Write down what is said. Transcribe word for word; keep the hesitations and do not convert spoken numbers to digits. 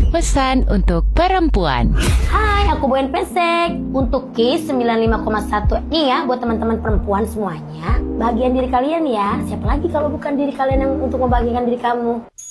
Pesan untuk perempuan. Hai, aku Boen Pesek. Untuk Kiss sembilan puluh lima koma satu nih ya, buat teman-teman perempuan semuanya. Bagian diri kalian ya. Siapa lagi kalau bukan diri kalian yang untuk membagikan diri kamu.